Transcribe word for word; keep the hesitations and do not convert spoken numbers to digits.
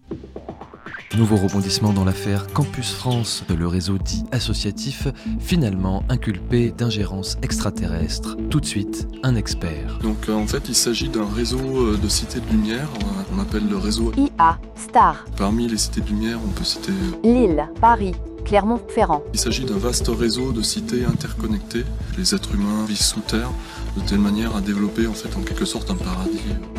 Nouveau rebondissement dans l'affaire Campus France, le réseau dit associatif, finalement inculpé d'ingérence extraterrestre. Tout de suite, un expert. Donc euh, en fait, il s'agit d'un réseau euh, de cités de lumière, euh, qu'on appelle le réseau I A, Star, Parmi les cités de lumière, on peut citer... Lille, Paris, Clermont-Ferrand. Il s'agit d'un vaste réseau de cités interconnectées. Les êtres humains vivent sous terre de telle manière à développer en fait en quelque sorte un paradis.